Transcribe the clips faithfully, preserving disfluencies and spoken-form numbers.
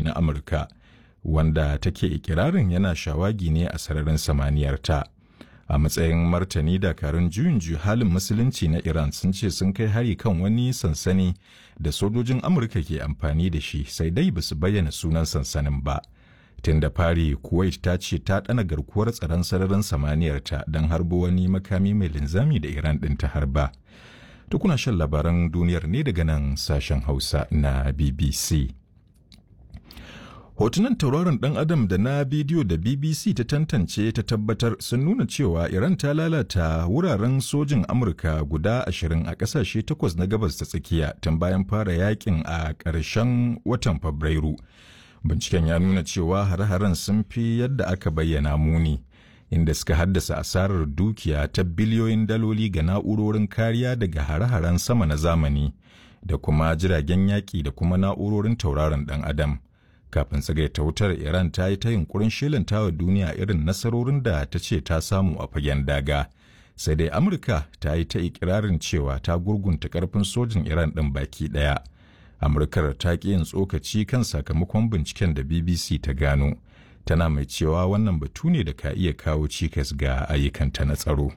na Amurka, wanda take ikirarin yana shawagi ne a sararin samaniyarta. A matsayin martani, dakarun juyin juya halin musulunci na Iran sun ce sun kai hari kan wani sansani da sojojin Amurka ke amfani da shi, sai dai ba su bayyana sunan sansanin ba. Tun da fari, Kuwait ta ce ta ɗana garkuwar tsaron sararin samaniyarta don harbo wani makami mai linzami da Iran ɗin ta harba. Tukuna shan labaran duniyar ne daga nan sashen Hausa na B B C. Hotunan tauraron ɗan Adam da na bidiyo da B B C ta tantance ta tabbatar sun nuna cewa Iran ta lalata wuraren sojin Amurka guda ashirin a ƙasashe takwas na gabas ta tsakiya tun bayan fara yakin a ƙarshen watan Fabrairu. Binciken ya nuna cewa hare-haren sun fi yadda aka bayyana muni, inda suka haddasa asarar dukiya ta biliyoyin daloli ga na'urorin kariya daga hare-haren sama na zamani da kuma jiragen yaƙi da kuma na'urorin tauraron ɗan Adam. Kafin tsagaita wutar, Iran ta yi ta yunkurin shelantawa duniya irin nasarorin da ta ce ta samu a fagen daga. Sai dai Amurka ta yi ta ikirarin cewa ta gurgunta karfin sojin Iran ɗin baki ɗaya. Amurkar ta ƙi yin tsokaci kan sakamakon binciken da B B C ta gano. Tana mai cewa wannan batu ne da ka iya kawo cikas ga ayyukanta na tsaro.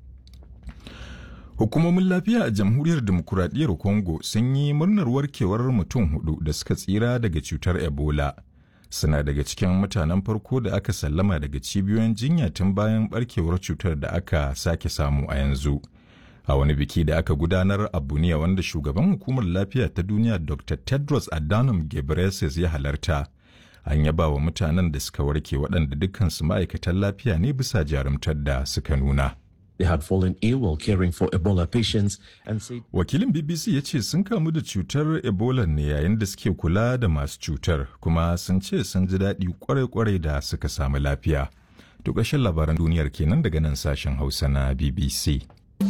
Hukumomin lafiya a Jamhuriyar Dimokuraɗiyyar Congo sun yi murnar warkewar mutum hudu da suka tsira daga cutar Ebola. Suna daga cikin mutanen farko da aka sallama daga cibiyoyin jinya tun bayan barkewar cutar da aka sake samu a yanzu. A wani biki da aka gudanar a Bunia, wanda shugaban hukumar lafiya ta duniya Doctor Tedros Adhanom Ghebreyesus ya halarta, an yaba wa mutanen da suka warke, waɗanda dukkansu ma'aikatan lafiya ne bisa jarumtar da suka nuna. They had fallen ill while caring for Ebola patients and said... Wakilin B B C ya ce sun kamu da cutar Ebola ne yayin da suke kula da masu cutar, kuma sun ce sun ji daɗi kwarai-kwarai da suka samu lafiya. To ƙarshen labaran duniyar kenan daga nan sashen Hausa na B B C.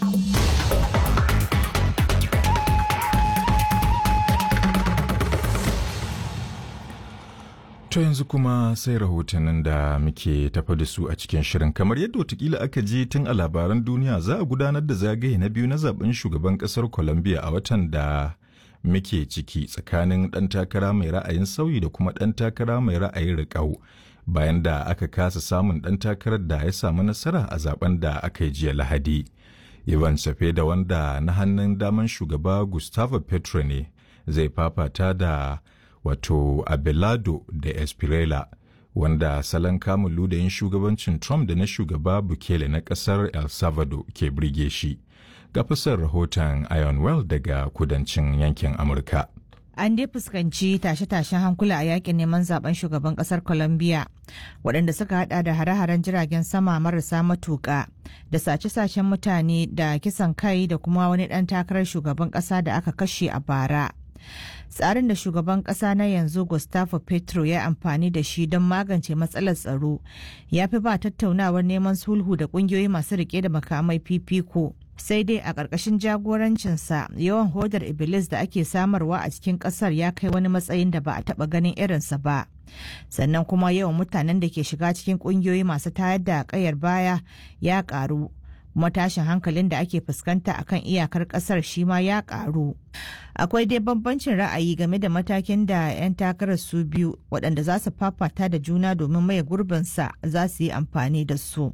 To yanzu kuma sai rahotannin da muke tafa da su a cikin shirin. Kamar yadda watakila aka ji tun a labaran duniya, za a gudanar da zagaye na biyu na zaben shugaban kasar Colombia a watan da muke ciki, tsakanin ɗan takara mai ra'ayin sauyi da kuma ɗan takara mai ra'ayin riƙau, bayan da aka kasa samun ɗan takarar da ya samu nasara a zaben da aka yi jiya Lahadi. Ivan Cepeda, wanda na hannun daman shugaba Gustavo Petro ne, zai fafata da wato Abelardo da Espriella, wanda salon kamun ludayin shugabancin Trump da na shugaba Bukele na kasar El Salvador ke birge shi. Ga fasar rahoton Iron Well daga kudancin yankin Amurka. An dai fuskanci tashe-tashen hankula a yakin neman zaben shugaban kasar Colombia, waɗanda suka hada da hare-haren jiragen sama marasa matuƙa da sace-sacen mutane da kisan kai da kuma wani ɗan takarar shugaban ƙasa da aka kashe a bara. Tsarin da shugaban kasa na yanzu Gustavo Petro ya amfani da shi don magance matsalar tsaro ya fi ba tattaunawar neman sulhu da kungiyoyi masu rike da makamai fifiko. Sai dai a ƙarƙashin jagorancinsa, yawan hodar Iblis da ake samarwa a cikin ƙasar ya kai wani matsayin da ba a taɓa ganin irinsa ba. Sannan kuma yawan mutanen da ke shiga cikin ƙungiyoyi masu tayar da ƙayar baya ya ƙaru. Kuma tashin hankalin da ake fuskanta akan iyakar kasar shi ma ya karu. Akwai dai bambancin ra'ayi game da matakin da 'yan takarar su biyu waɗanda za su fafata da juna domin maye gurbinsa za su yi amfani da su.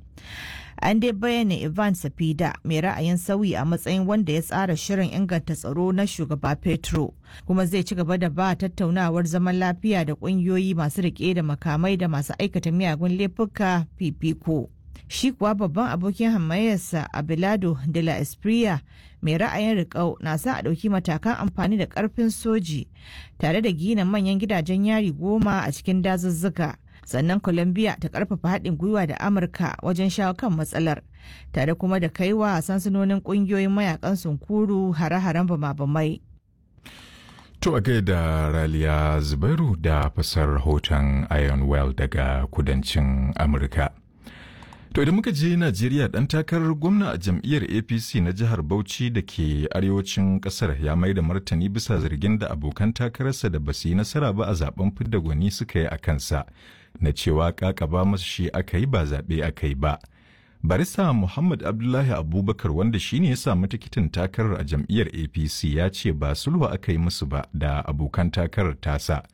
An dai bayyana Ivan Cepeda mai ra'ayin sauyi a matsayin wanda ya tsara shirin inganta tsaro na shugaba Petro, kuma zai ci gaba da ba tattaunawar zaman lafiya da ƙungiyoyi masu riƙe da makamai da masu aikata miyagun laifuka fifiko. Shi kuwa babban abokin hamayyarsa Abelardo de la Espriella mai ra'ayin riƙau na sa a ɗauki matakan amfani da ƙarfin soji tare da gina manyan gidajen yari goma a cikin dazuzzuka. Sannan Colombia ta ƙarfafa haɗin gwiwa da Amurka wajen shawo kan matsalar, tare kuma da kaiwa sansanonin ƙungiyoyin mayakan sunkuru hare-haren bama-bamai. To a gaida Raliya Zubairu da fasar rahoton Iron Well daga kudancin Amurka. To idan muka je Najeriya, ɗan takarar gwamna a jam'iyyar A P C na jihar Bauchi da ke arewacin ƙasar ya mai da martani bisa zargin da abokan takararsa da basu yi nasara ba a zaben fidda gwani suka yi a kansa, na cewa ƙaƙaba masu shi aka yi ba zaɓe aka yi ba. Barista Muhammad Abdullahi Abubakar, wanda shi ne ya samu tikitin takarar a jam'iyyar A P C, ya ce ba sulhu aka yi musu ba da abokan takarar tasa.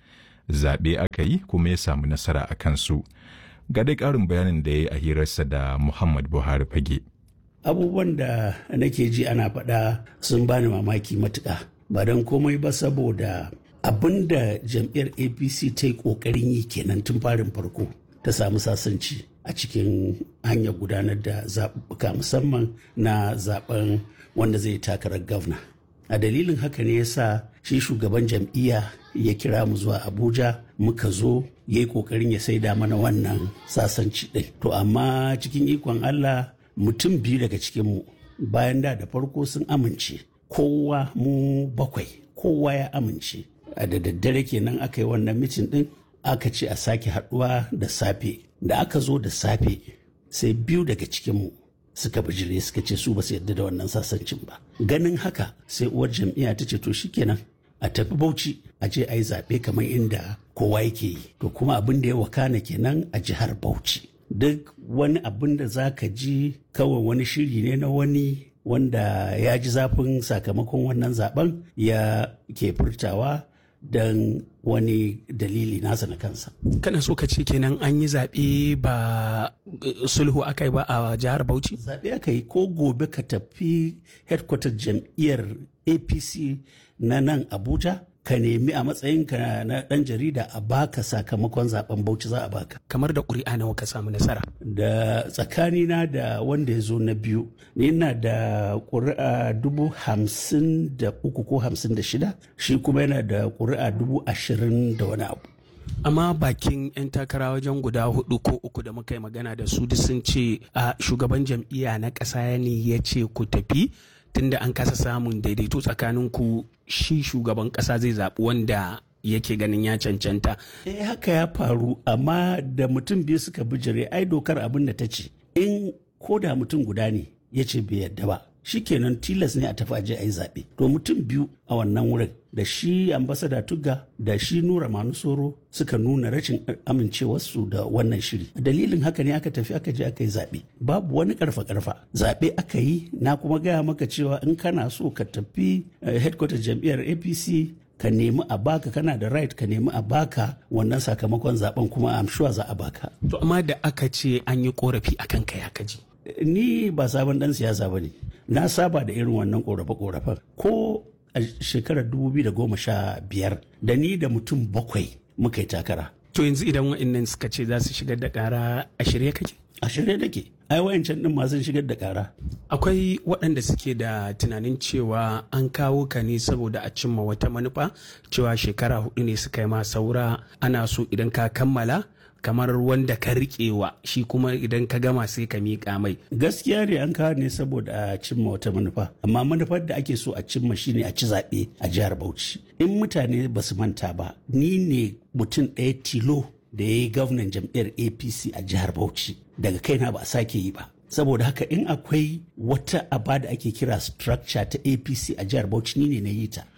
zaɓe aka yi kuma ya samu nasara a kansu. Ga dai ƙarin bayanin da ya yi a hirarsa da Muhammad Buhari Fage. Abubuwan da nake ji ana faɗa sun bani mamaki matuƙa, ba don komai ba saboda abin da jam'iyyar A P C ta yi ƙoƙarin yi kenan tun farin farko ta samu sasanci a cikin hanyar gudanar da zaɓuɓɓuka musamman na zaɓen wanda zai takarar gwamna. A dalilin haka ne yasa shi shugaban jam'iyya ya kira mu zuwa Abuja muka zo ya yi ƙoƙarin ya saida mana wannan sasanci ɗin. To amma cikin ikon Allah mutum biyu daga cikinmu bayan da da farko sun amince, kowa mu bakwai kowa ya amince. A da daddare kenan aka yi wannan mitin ɗin aka ce a sake haɗuwa da safe. Da aka zo da safe sai biyu daga cikinmu suka bijire suka ce su ba su yarda da wannan sasancin ba. Ganin haka sai uwar jam'iyya ta ce to shikenan a tafi Bauchi a je a yi zaɓe kamar inda kowa yake yi. To kuma abin da ya wakana kenan a jihar Bauchi. Duk wani abin da za ka ji kawai wani shiri ne na wani wanda ya ji zafin sakamakon wannan zaben ya ke furtawa don wani dalili nasa na kansa. Kana so ka ce kenan an yi zaɓe ba sulhu aka yi ba a jihar Bauchi? Zaɓe aka yi, ko gobe ka tafi headquarter jam'iyyar A P C na nan Abuja ka nemi a matsayinka na ɗan jarida a baka sakamakon zaben Bauchi za a baka. Kamar da ƙuri'a nawa ka samu nasara? Da tsakanina da wanda ya zo na biyu, ni na da ƙuri'a dubu hamsin da uku ko hamsin da shida, shi kuma yana da ƙuri'a dubu ashirin da wani abu. Amma bakin 'yan takara wajen guda hudu ko uku da muka yi magana da su duk sun ce a shugaban jam'iyya na ƙasa ne ya ce ku tafi tunda an kasa samun daidaito tsakanin ku, shi shugaban ƙasa zai zaɓi wanda yake ganin ya cancanta. Eh haka ya faru, amma da mutum biyu suka bijire ai dokar abin da ta ce in ko da mutum guda ne ya ce bai yadda ba shikenan tilas ne a tafi aje a yi zaɓe. To mutum biyu a wannan wurin da shi ambasada Tugga da shi Nura Manusoro suka nuna rashin amincewarsu da wannan shiri. Dalilin haka ne aka tafi aka je aka yi zaɓe. Babu wani karfa karfa. Zaɓe aka yi, na kuma gaya maka cewa in kana so ka tafi headquarter jam'iyyar A P C ka nemi a baka, kana da right ka nemi a baka wannan sakamakon zaben kuma am sure za a baka. To amma da aka ce an yi korafi akan kai aka ji. Ni ba sabon dan siyasa ba ne. Na saba da irin wannan korafe-korafen. Ko a shekarar dubu biyu da goma sha biyar da ni da mutum bakwai muka yi takara. To yanzu idan wa'annan suka ce za su shigar da ƙara a shirye kake? A shirye nake. Ai wayancan din ma sun shigar da ƙara. Akwai waɗanda suke da tunanin cewa an kawo ka ne saboda a cimma wata manufa, cewa shekara hudu ne suka yi ma saura, ana so idan ka kammala kamar wanda ka riƙewa shi kuma idan ka gama sai ka miƙa mai. Gaskiya ne an kawo ne saboda a cimma wata manufa, amma manufar da ake so a cimma shine a ci zaɓe a jihar Bauchi. In mutane ba su manta ba, ni ne mutum ɗaya tilo da ya yi gwamnan jam'iyyar A P C a jihar Bauchi. Daga kaina ba a sake yi ba. Saboda haka in akwai wata aba da ake kira structure ta A P C a jihar Bauchi, ni ne na yi ta.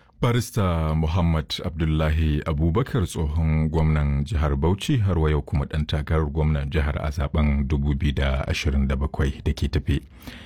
Barista Muhammad Abdullahi Abubakar, tsohon gwamnan jihar Bauchi har wa yau kuma ɗan takarar gwamnan jihar a zaben dubu biyu da ashirin da bakwai da ke tafe.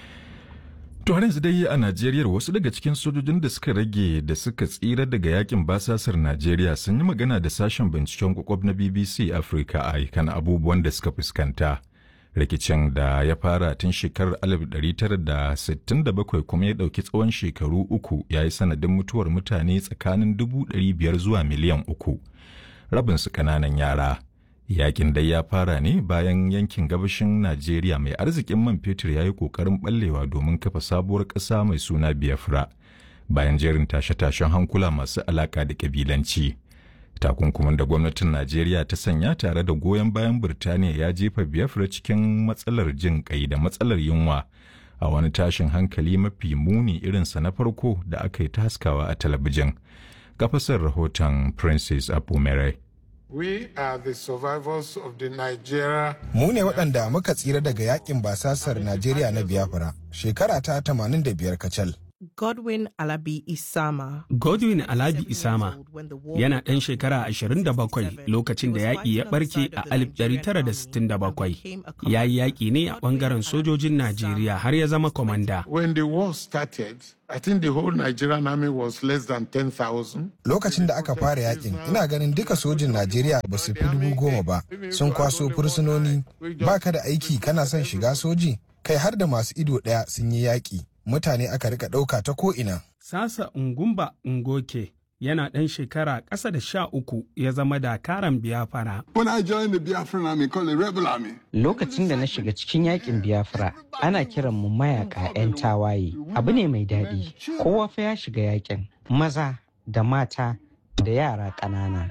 To har yanzu dai a Najeriya wasu daga cikin sojojin da suka rage da suka tsira daga yakin basasar Najeriya sun yi magana da sashen binciken kwakwab na B B C Africa a kan abubuwan da suka fuskanta. Rikicin da ya fara tun shekarar alif ɗari tara da sittin da bakwai kuma ya ɗauki tsawon shekaru uku ya yi sanadin mutuwar mutane tsakanin dubu ɗari biyar zuwa miliyan uku. Rabinsu ƙananan yara. Yakin dai ya fara ne bayan yankin gabashin Najeriya mai arzikin man fetur ya yi ƙoƙarin ɓallewa domin kafa sabuwar ƙasa mai suna Biafra bayan jerin tashe-tashen hankula masu alaƙa da ƙabilanci. Takunkumin da gwamnatin Najeriya ta sanya tare da goyon bayan Birtaniya ya jefa Biafra cikin matsalar jin ƙai da matsalar yunwa a wani tashin hankali mafi muni irinsa na farko da aka yi ta haskawa a talabijin. Kafasar rahoton Princess Apumere. We are the survivors of the Nigeria. Mu ne waɗanda muka tsira daga yakin basasar Najeriya na Biafra shekara ta tamanin da biyar kacal. Godwin Alabi Isama. Godwin Alabi Isama yana ɗan shekara ashirin da bakwai lokacin da yaƙi ya ɓarke a alif ɗari tara da sittin da bakwai. Ya yi yaƙi ne a ɓangaren sojojin Najeriya har ya zama kwamanda. When the war started, I think the whole Nigerian army was less than ten thousand. Lokacin da aka fara yakin, ina ganin duka sojin Najeriya ba su fi dubu goma ba. Sun kwaso fursunoni, ba ka da aiki kana son shiga soji, kai har da masu ido ɗaya sun yi yaƙi. Mutane aka rika ɗauka ta ko'ina. Sasa Ngumba Ngoke yana ɗan shekara ƙasa da sha uku ya zama dakaran Biafra. When I joined the Biafran army called the Rebel Army. Lokacin da na shiga cikin yakin Biafra, ana kiran mu mayaka 'yan tawaye. Abu ne mai daɗi. Kowa fa ya shiga yakin, maza da mata da yara ƙanana.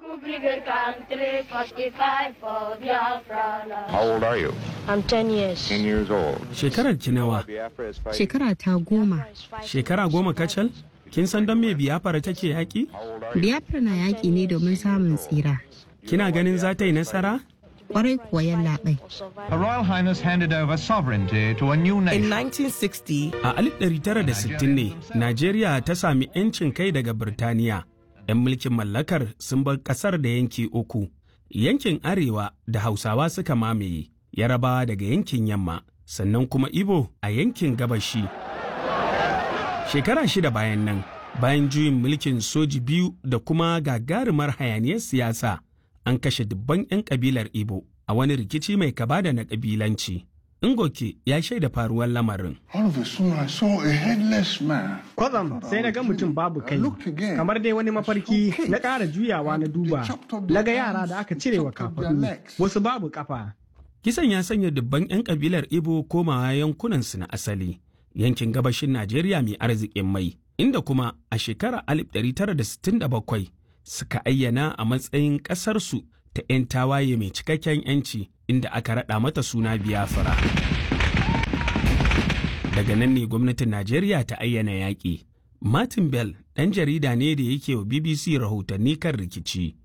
How old are you? I'm ten years. ten years old. Shekarar ki nawa? Shekara ta goma. Shekara goma kacal? Kin san don me Biafra take yaƙi? Biafra na yaƙi ne domin samun tsira. Kina ganin za ta yi nasara? Kwarai kuwa yallaɓai. Her Royal Highness handed over sovereignty to a new nation. In nineteen sixty, a alif ɗari tara da sittin ne, Najeriya ta sami 'yancin kai daga Birtaniya. 'Yan mulkin mallakar sun bar ƙasar da yanki uku. Yankin Arewa da Hausawa suka mamaye, Yarabawa daga yankin Yamma, sannan kuma Ibo a yankin Gabashi. Shekara shida bayan nan, bayan juyin mulkin soji biyu da kuma gagarumar hayaniyar siyasa, an kashe dubban 'yan kabilar Ibo a wani rikici mai kaba da na kabilanci. Ngoke ya shaida faruwar lamarin. Kwazam sai na ga mutum babu kai, kamar dai wani mafarki na ƙara juyawa na duba, na ga yara da aka cire wa kafaɗu, wasu babu kafa. Kisan ya sanya dubban 'yan kabilar Ibo komawa yankunansu na asali, yankin gabashin Najeriya mai arzikin mai, inda kuma a shekarar alif ɗari tara da sittin da bakwai suka ayyana a matsayin ƙasarsu ta 'yan tawaye mai cikakken 'yanci, inda aka raɗa mata suna Biafra. Daga nan ne gwamnatin Najeriya ta ayyana yaƙi. Martin Bell ɗan jarida ne da yake wa B B C rahotanni kan rikici.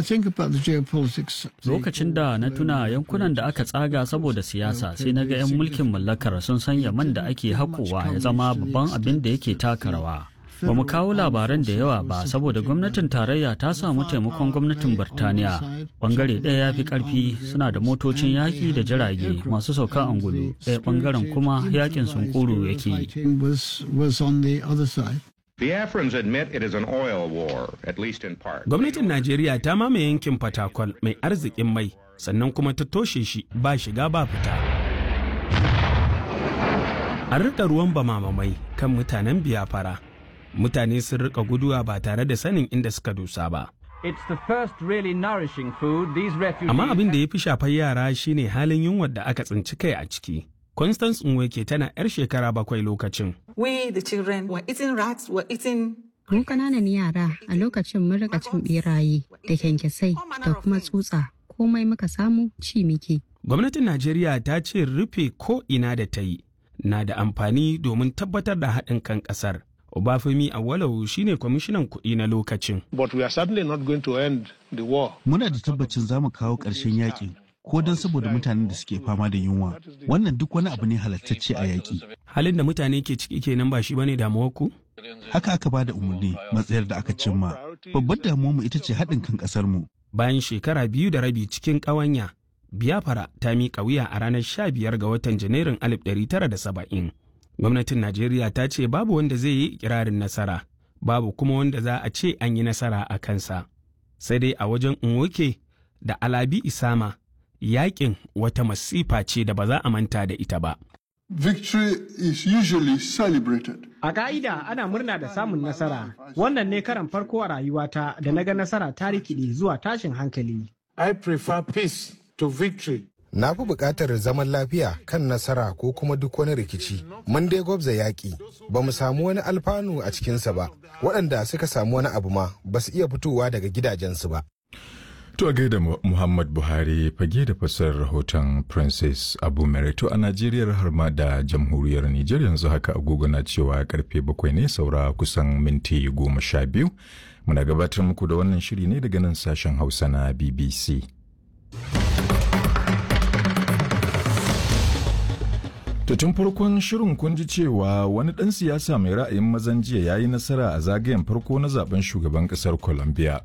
Lokacin da na tuna yankunan da aka tsaga saboda siyasa, sai na ga 'yan mulkin mallakar sun sanya man da ake haƙowa ya zama babban abin da yake taka rawa. Ba mu kawo labaran da yawa ba saboda gwamnatin tarayya ta samu taimakon gwamnatin Birtaniya. Bangare ɗaya ya fi ƙarfi, suna da motocin yaƙi da jirage masu sauka angulu, ɗaya bangaren kuma yaƙin sunkuru yake yi. Biafrans admit it is an oil war, at least in part. Gwamnatin Najeriya ta mamaye yankin Fatakwal mai arzikin mai, sannan kuma ta toshe shi ba shiga ba fita. An riƙa ruwan bamamamai kan mutanen Biafra. Mutane sun rika guduwa ba tare da sanin inda suka dosa ba. Amma abin da ya fi shafar yara shine halin yunwar da aka tsinci kai a ciki. Constance Nweke tana 'yar shekara bakwai lokacin. We the children were eating rats, were eating Mu ƙananan yara a lokacin mun rika cin beraye da kyankyasai da kuma tsutsa, komai muka samu ci muke. Gwamnatin Najeriya ta ce rufe ko ina da ta yi na da amfani domin tabbatar da haɗin kan ƙasar. Obafemi Awolowo shine kwamishinan kuɗi na lokacin. But we are certainly not going to end the war. Muna da tabbacin za mu kawo ƙarshen yakin ko don saboda mutanen da suke fama da yunwa. Wannan duk wani abu ne halattacce a yaƙi. Halin da mutane ke ciki kenan ba shi bane damuwar ku? Haka aka ba da umarni matsayar da aka cimma. Babbar damuwar mu ita ce haɗin kan ƙasar mu. Bayan shekara biyu da rabi cikin ƙawanya, Biafra ta miƙa wuya a ranar sha biyar ga watan Janairun alif ɗari tara da saba'in. Gwamnatin Najeriya ta ce babu wanda zai yi ikirarin nasara, babu kuma wanda za a ce an yi nasara a kansa. Sai dai a wajen Nwoke da Alabi Isama, yakin wata masifa ce da ba za a manta da ita ba. Victory is usually celebrated. A ka'ida ana murna da samun nasara. Wannan ne karan farko a rayuwata da na ga nasara ta rikide zuwa tashin hankali. I prefer peace to victory. Na fi buƙatar zaman lafiya kan nasara ko kuma duk wani rikici. Mun dai gwabza yaƙi, ba mu samu wani alfanu a cikinsa ba. Waɗanda suka samu wani abu ma ba su iya fitowa daga gidajensu ba. To a gaida Muhammad Buhari fage da fasar rahoton Princess Abu Merito a Najeriya har ma da jamhuriyar Nijar yanzu haka agogo na cewa karfe bakwai ne saura kusan minti goma sha biyu. Muna gabatar muku da wannan shiri ne daga nan sashen Hausa na B B C. To tun farkon shirin kun ji cewa wani ɗan siyasa mai ra'ayin mazan jiya ya yi nasara a zagayen farko na zaben shugaban ƙasar Colombia.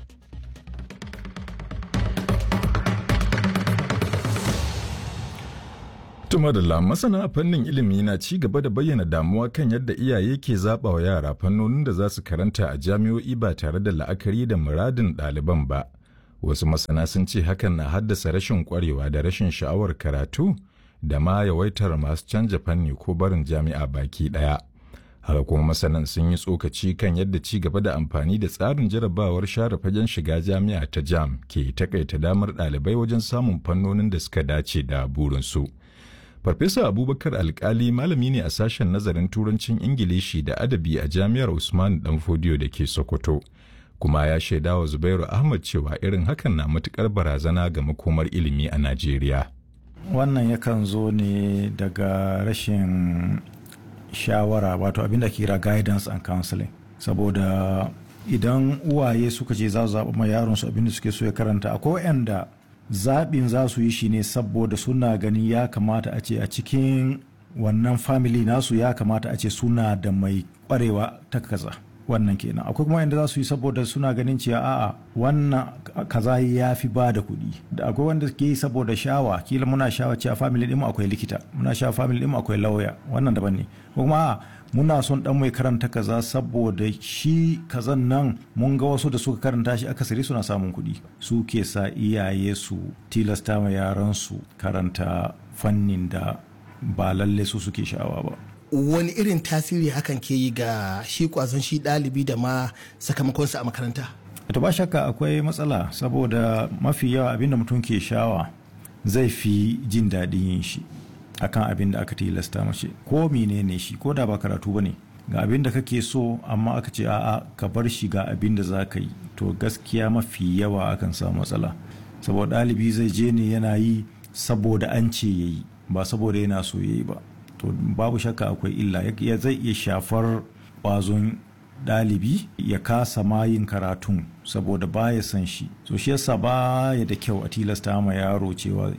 Tumadala masana fannin ilimi na ci gaba da bayyana damuwa kan yadda iyaye ke zaɓa wa yara fannonin da za su karanta a jami'o'i ba tare da la'akari da muradin ɗaliban ba. Wasu masana sun ce hakan na haddasa rashin ƙwarewa da rashin sha'awar karatu da ma yawaitar masu canja fanni ko barin jami'a baki ɗaya. Haka kuma masanan sun yi tsokaci kan yadda ci gaba da amfani da tsarin jarabawar share fagen shiga jami'a ta jam ke takaita damar ɗalibai wajen samun fannonin da suka dace da burinsu. Farfesa Abubakar Alkali malami ne a sashen nazarin Turancin Ingilishi da Adabi a Jami'ar Usman Danfodiyo da ke Sokoto, kuma ya shaida wa Zubairu Ahmad cewa irin hakan na matukar barazana ga makomar ilimi a Najeriya. Wannan yakan zo ne daga rashin shawara, wato abin da ke kira guidance and counseling. Saboda idan uwaye suka ce za su zaɓa ma yaron su abin da suke so ya karanta, akwai wanda zaɓin za su yi shi ne saboda suna ganin ya kamata a ce a cikin wannan family nasu ya kamata a ce suna da mai ƙwarewa ta kaza, wannan kenan. Akwai kuma yadda za su yi saboda suna ganin cewa a'a wannan kaza ya fi ba da kuɗi, da akwai wanda ke yi saboda shawa, kila muna shawa cewa family ɗin akwai likita, muna shawa family ɗin akwai lauya, wannan daban ne. Ko kuma a'a muna son dan mai karanta kaza saboda shi kazan nan mun ga wasu da suka karanta shi akasari suna samun kuɗi, su ke sa iyaye su tilasta ma yaran su karanta fannin da ba lalle su suke sha'awa ba. Wani irin tasiri hakan ke yi ga shi kwazon shi ɗalibi da ma sakamakonsa a makaranta? To ba shakka akwai matsala, saboda mafi yawa abinda mutum ke sha'awa zai fi jin daɗin yin shi akan abin da aka tilasta mace, ko menene shi, ko da ba karatu bane, ga abin da kake so amma aka ce a'a ka bar shi ga abin da za ka yi, to gaskiya mafi yawa akan samu matsala, saboda ɗalibi zai je ne yana yi saboda an ce ya yi, ba saboda yana so ya yi ba. To babu shakka akwai illa, ya zai iya shafar ƙwazon ɗalibi ya kasa ma yin karatun saboda baya san shi. So shi yasa baya da kyau a tilasta ma yaro cewa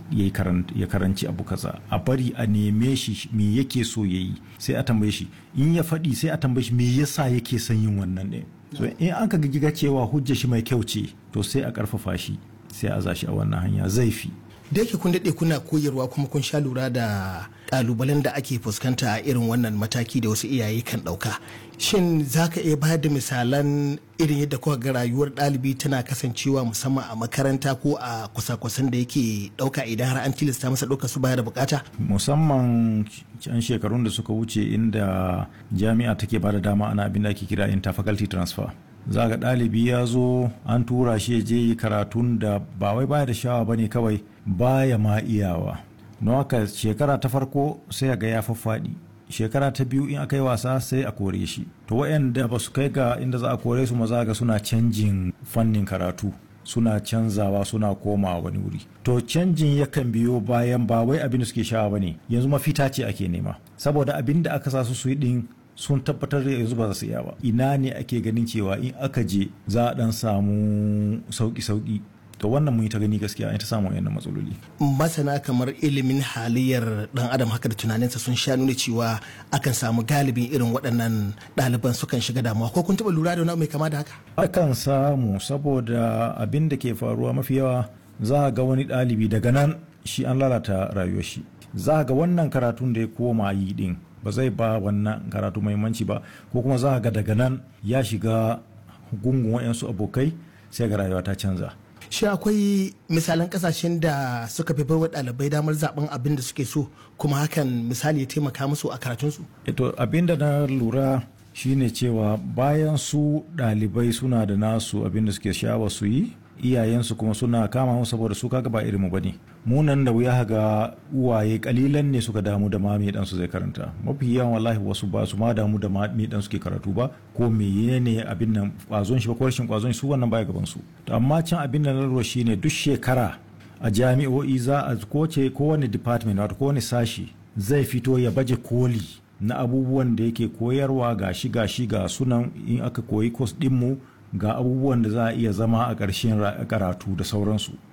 ya karanci abu kaza, a bari a neme shi me yake so ya yi, sai a tambaye shi, in ya faɗi sai a tambaye shi me yasa yake son yin wannan ne. So in an ka giga cewa hujja shi mai kyau ce, to sai a ƙarfafa shi, sai a za shi a wannan hanya zai fi. Da yake kun daɗe kuna koyarwa kuma kun sha lura da ƙalubalen da ake fuskanta a irin wannan mataki da wasu iyaye kan ɗauka, shin za ka iya bayar da misalan irin yadda kuka ga rayuwar ɗalibi tana kasancewa musamman a makaranta ko a kwasa-kwasan da yake ɗauka idan har an tilasta masa ɗauka su baya da bukata? Musamman can shekarun da suka wuce inda jami'a take ba da dama ana abin da ake kira interfaculty transfer. Za ga ɗalibi ya zo an tura shi je yi karatun da ba wai baya da shawa ba ne, kawai baya ma iyawa. Don haka shekara ta farko sai ga ya faffaɗi, shekara ta biyu in aka yi wasa sai a kore shi. To waɗanda ba su kai ga inda za a kore su, maza ga suna canjin fannin karatu, suna canzawa, suna komawa wani wuri. To canjin yakan biyo bayan ba wai abin da suke shawa ba ne, yanzu mafita ce ake nema, saboda abin da aka sa su su yi ɗin sun tabbatar da yanzu ba za su iya ba. Ina ne ake ganin cewa in aka je za a dan samu sauki-sauki, to wannan mun yi ta gani gaskiya an ta samu wayannan matsaloli. Masana kamar ilimin halayyar dan adam haka da tunaninsa sun sha nuna cewa akan samu galibin irin waɗannan ɗaliban sukan shiga damuwa, ko kun taɓa lura da wani mai kama da haka? Akan samu, saboda abin da ke faruwa mafi yawa za ga wani ɗalibi daga nan shi an lalata rayuwar shi, za ga wannan karatun da ya koma yi din ba zai ba wannan karatu muhimmanci ba, ko kuma za ga daga nan ya shiga gungun wayansu abokai sai ga rayuwa ta canza. Shi akwai misalan kasashen da suka fi baiwa ɗalibai damar zaben abin da suke so, kuma hakan misali ya taimaka musu a karatunsu? Ito abin da na lura shine cewa bayan su ɗalibai suna da nasu abin da suke sha'awa su yi, iyayensu kuma suna kama mu saboda su kaga ba irinmu bane. Mu nan da wuya ga uwaye kalilan ne suka damu da ma me dan su zai karanta. Mafi yawan wallahi wasu ba su ma damu da ma me dan suke karatu ba, ko me ne abin nan kwazon shi ba ko rashin kwazon su, wannan baya gaban su. To amma can abin da na lura shine duk shekara a jami'o'i za a koce kowane department wato kowane sashi zai fito ya baje koli na abubuwan da yake koyarwa, ga shi ga shi ga sunan in aka koyi course din mu ga abubuwan da za a iya zama a ƙarshen karatu da sauransu.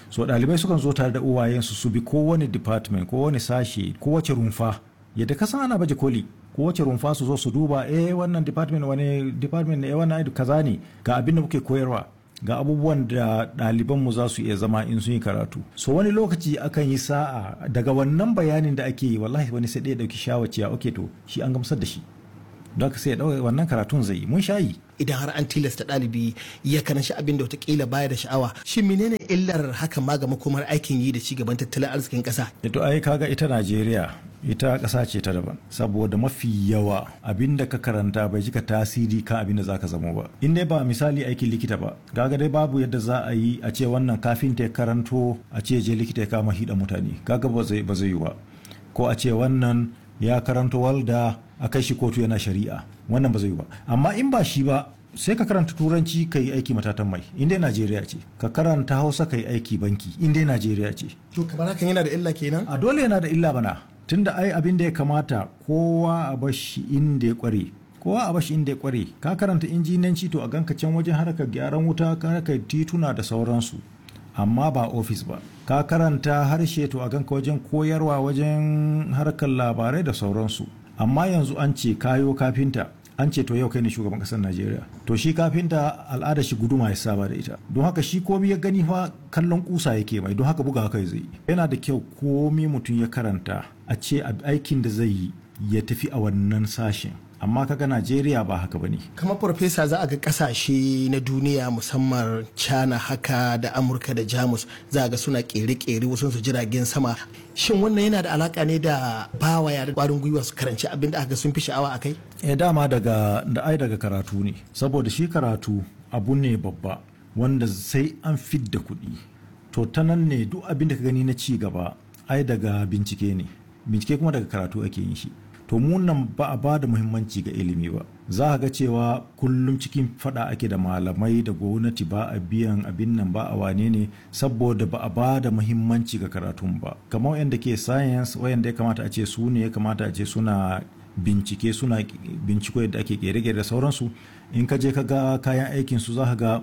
so ɗalibai sukan zo tare da uwayensu su bi kowane department kowane sashe kowace rumfa yadda ka san ana baje koli kowace rumfa su zo su duba eh wannan department wani department ne eh wannan kaza ne ga abin da muke koyarwa ga abubuwan da ɗalibanmu za su iya zama in sun yi karatu so wani lokaci akan yi sa'a daga wannan bayanin da ake yi wallahi wani sai ɗaya ɗauki shawarciya ok to shi an gamsar da shi don ka sai ya wannan karatun zai yi mun shayi idan har an tilasta ɗalibi ya karanci abin da watakila baya da sha'awa shin menene illar hakan ma ga makomar aikin yi da cigaban tattalin arzikin ƙasa to ai kaga ita Najeriya ita ƙasa ce ta daban saboda mafi yawa abin da ka karanta bai jika tasiri kan abin da zaka zama ba in dai ba misali aikin likita ba kaga dai babu yadda za a yi a ce wannan kafinta ya karanto a ce je likita ya kama hida mutane kaga ba zai ba zai yi ba ko a ce wannan ya karanto walda a kai shi kotu yana shari'a wannan ba zai yi ba amma in ba shi ba sai ka karanta turanci ka yi aiki matatan mai inda Najeriya ce ka karanta hausa ka yi aiki banki inda Najeriya ce to kamar hakan yana da illa kenan a dole yana da illa bana tunda ai abin da ya kamata kowa a bashi inda ya kware kowa a bashi inda ya kware ka karanta injinanci to a ganka can wajen harkar gyaran wuta harkar tituna da sauransu amma ba ofis ba ka karanta harshe to a ganka wajen koyarwa wajen harkar labarai da sauransu amma yanzu an ce kayo kafinta an ce to yau kai ne shugaban kasar Najeriya to shi kafinta al'ada shi guduma ya saba da ita don haka shi komi ya gani fa kallon kusa yake mai don haka buga haka zai yana da kyau komi mutum ya karanta a ce aikin da zai yi ya tafi a wannan sashen amma kaga Najeriya ba haka bane kamar farfesa za a ga kasashe na duniya musamman China haka da Amurka da Jamus za a ga suna kere-kere wasu su jiragen sama shin wannan yana da alaka ne da bawa yara kwarin gwiwa su karanci abin da aka sun fi sha'awa akai eh dama daga da ai daga karatu ne saboda shi karatu abu ne babba wanda sai an fidda kuɗi to ta nan ne duk abin da ka gani na ci gaba ai daga bincike ne bincike kuma daga karatu ake yin shi to mu nan ba a ba da muhimmanci ga ilimi ba za a ga cewa kullum cikin fada ake da malamai da gwamnati ba a biyan abin nan ba a wane ne saboda ba a ba da muhimmanci ga karatun ba kamar wayanda ke science wayanda ya kamata a ce su ne ya kamata a ce suna bincike suna binciko yadda ake kere-kere da sauransu in ka je ka ga kayan aikin su za ka ga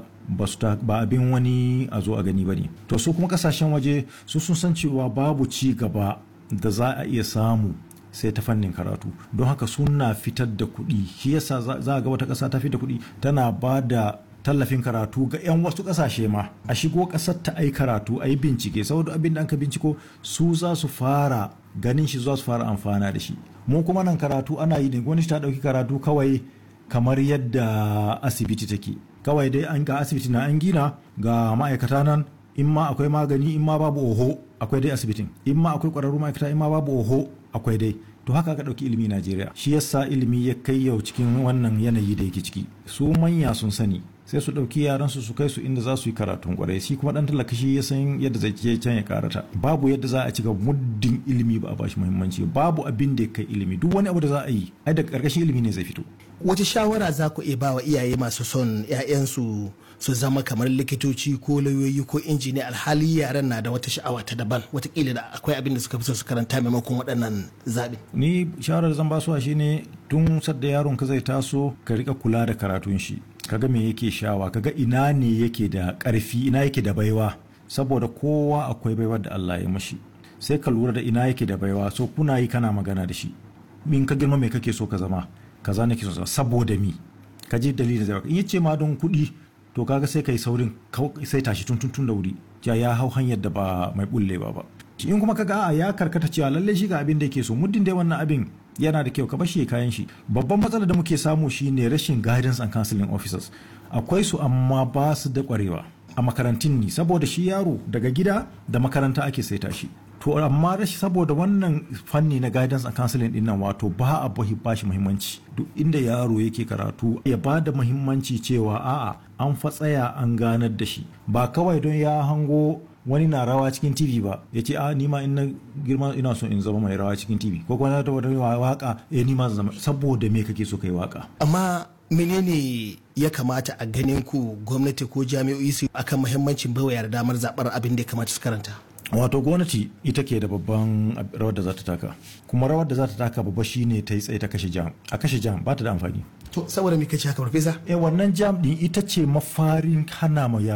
ba abin wani a zo a gani ba ne to su kuma kasashen waje su sun san cewa babu ci gaba da za a iya samu sai ta fannin karatu don haka suna fitar da kuɗi shi yasa za a ga wata ƙasa ta fitar da kuɗi tana ba da tallafin karatu ga 'yan wasu ƙasashe ma a shigo ƙasar ta ai karatu a yi bincike saboda abin da aka binciko su za su fara ganin shi za su fara amfana da shi mu kuma nan karatu ana yi ne gwamnati ta ɗauki karatu kawai kamar yadda asibiti take kawai dai an ga asibiti na an gina ga ma'aikata nan in ma akwai magani in ma babu oho akwai dai asibitin in ma akwai ƙwararru ma'aikata in ma babu oho akwai dai to haka aka ɗauki ilimi Najeriya shi yasa ilimi ya kai yau cikin wannan yanayi da yake ciki su manya sun sani sai su ɗauki yaran su su kai su inda za su yi karatun kwarai shi kuma ɗan talaka shi ya san yadda zai ke can ya karata babu yadda za a cika muddin ilimi ba a bashi muhimmanci babu abin da ya kai ilimi duk wani abu da za a yi ai da ƙarƙashin ilimi ne zai fito wace shawara za ku iya ba wa iyaye masu son 'ya'yansu su zama kamar likitoci ko lauyoyi ko injiniya alhali yaran na da wata sha'awa ta daban watakila da akwai abin da suka fi so su karanta maimakon waɗannan zaɓe. Ni shawarar zan ba su shine tun sadda yaron ka zai taso ka rika kula da karatun shi kaga me yake shawa kaga ina ne yake da ƙarfi ina yake da baiwa saboda kowa akwai baiwar da Allah ya mashi sai ka lura da ina yake da baiwa so kuna yi kana magana da shi in ka girma me kake so ka zama kaza nake so saboda mi ka ji dalilin zai in yace ma don kuɗi to kaga sai kai saurin sai tashi tun tun da wuri ya ya hau hanyar da ba mai bullewa ba in kuma kaga a ya karkata cewa lalle shi ga abin da yake so muddin dai wannan abin yana da kyau ka bashi kayan shi babban matsalar da muke samu shine rashin guidance and counseling officers akwai su amma ba su da kwarewa a makarantun ne saboda shi yaro daga gida da makaranta ake saita shi to amma rashi saboda wannan fanni na guidance and counseling din nan wato ba a ba shi muhimmanci duk inda yaro yake karatu ya ba da muhimmanci cewa a'a an fa tsaya an ganar da shi ba kawai don ya hango wani na rawa cikin T V ba ya ce a ni ma in na girma ina so in zama mai rawa cikin T V ko kuma na da wani waka eh ni ma zama saboda me kake so kai waka amma menene ya kamata a ganin ku gwamnati ko jami'o'i su akan muhimmancin baiwa yara damar zabar abin da ya kamata su karanta wato gwamnati ita ke da babban rawar da za ta taka kuma rawar da za ta taka babba shine ta yi tsaye ta kashe jam a kashe jam ba ta da amfani to saboda me kace haka farfesa eh wannan jam din ita ce mafarin hana ma yara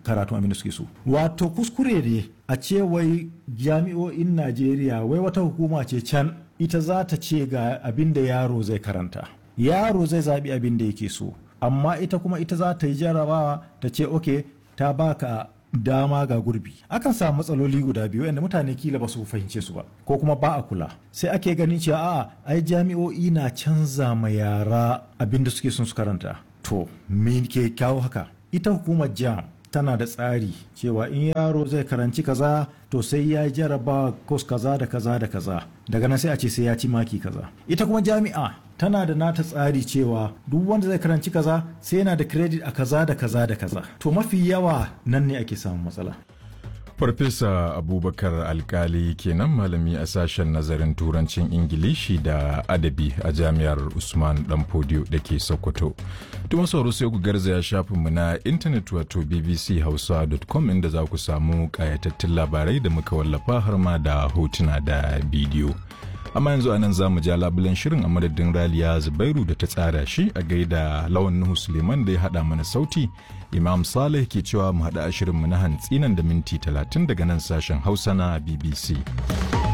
karatu abin da suke so. Wato kuskure ne a ce wai jami'o'in Najeriya wai wata hukuma ce can ita za ta ce ga abin da yaro zai karanta. Yaro zai zaɓi abin da yake so, amma ita kuma ita za ta yi jarabawa ta ce ok ta baka dama ga gurbi. Akan samu matsaloli guda biyu yadda mutane kila ba su fahimce su ba ko kuma ba a kula. Sai ake ganin cewa a'a ai jami'o'i na canza ma yara abin da suke son su karanta. To me ke kawo haka? Ita hukumar jam tana da tsari cewa in yaro zai karanci kaza to sai ya jaraba kos kaza da kaza da kaza, daga nan sai a ce sai ya ci maki kaza. Ita kuma jami'a tana da nata tsari cewa duk wanda zai karanci kaza sai yana da credit a kaza da kaza da kaza. To mafi yawa nan ne ake samun matsala. Farfesa Abubakar Alkali kenan malami a sashen nazarin turancin Ingilishi da adabi a jami'ar Usman Danfodiyo da ke Sokoto. Tuma sauro sai ku garzaya shafinmu na intanet wato b b c hausa dot com inda za ku samu kayatattun labarai da muka wallafa har ma da hotuna da bidiyo. Amma yanzu anan za mu ja labulen shirin a madadin Raliya Zubairu da ta tsara shi a gaida Lawan Nuhu Suleiman da ya haɗa mana sauti. Imam Saleh ke cewa mu haɗa a shirinmu na hantsi nan da minti talatin daga nan sashen Hausa na B B C.